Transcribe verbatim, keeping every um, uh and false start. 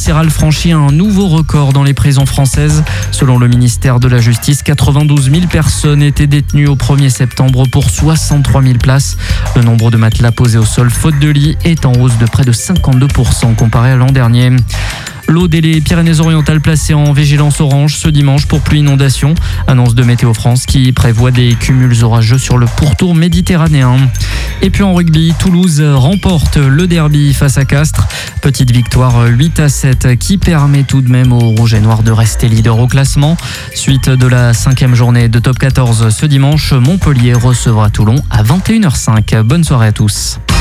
carcérale franchit un nouveau record dans les prisons françaises. Selon le ministère de la Justice, quatre-vingt-douze mille personnes étaient détenues au premier septembre pour soixante-trois mille places. Le nombre de matelas posés au sol faute de lit est en hausse de près de cinquante-deux pour cent comparé à l'an dernier. L'Aude et les Pyrénées-Orientales placées en vigilance orange ce dimanche pour pluie inondation. Annonce de Météo France qui prévoit des cumuls orageux sur le pourtour méditerranéen. Et puis en rugby, Toulouse remporte le derby face à Castres. Petite victoire huit à sept qui permet tout de même aux Rouges et Noirs de rester leader au classement. Suite de la cinquième journée de top quatorze ce dimanche, Montpellier recevra Toulon à vingt et une heures cinq. Bonne soirée à tous.